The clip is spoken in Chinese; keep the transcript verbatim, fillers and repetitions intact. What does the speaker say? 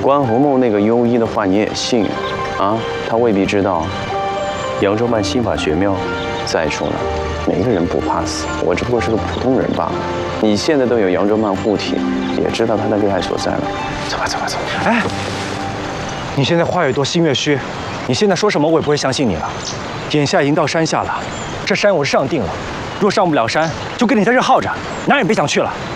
关侯梦那个庸医的话你也信啊？他未必知道，扬州慢心法绝妙。再说了，每个人不怕死，我只不过是个普通人罢了。你现在都有扬州慢护体，也知道他的厉害所在了。走吧，走吧，走吧。 哎，你现在话越多，心越虚。你现在说什么，我也不会相信你了。眼下已经到山下了，这山我是上定了。若上不了山，就跟你在这耗着，哪儿也别想去了。